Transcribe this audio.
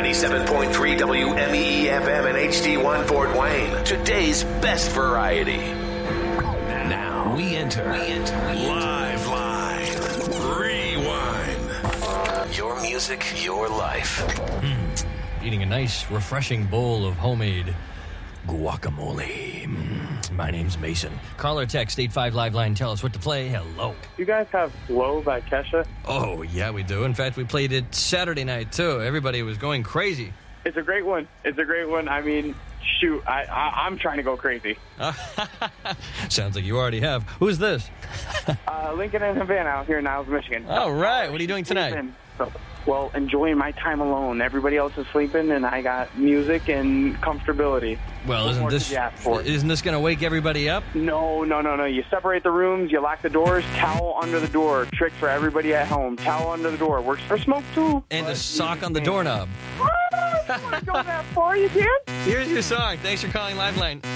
97.3 WMEE FM and HD1 Fort Wayne. Today's best variety. Now we enter Live Line. Rewind. Your music, your life. Eating a nice, refreshing bowl of homemade guacamole. My name's Mason. Call or text 85 Live Line. Tell us what to play. Hello. You guys have Slow by Kesha? Oh, yeah, we do. In fact, we played it Saturday night, too. Everybody was going crazy. It's a great one. I mean, shoot, I'm trying to go crazy. Sounds like you already have. Who's this? Lincoln and Havana out here in Niles, Michigan. All right. What are you doing tonight? Well, enjoying my time alone. Everybody else is sleeping, and I got music and comfortability. Well, isn't this going to wake everybody up? No. You separate the rooms, you lock the doors, towel under the door. Trick for everybody at home. Towel under the door. Works for smoke, too. And a sock on the doorknob. You want to go that far, you can? Here's your song. Thanks for calling Live Line.